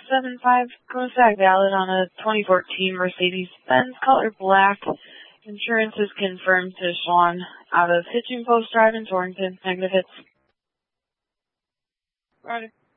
075, Cossack valid on a 2014 Mercedes-Benz color black. Insurance is confirmed to Sean out of Hitching Post Drive in Torrington. Negative hits. Roger.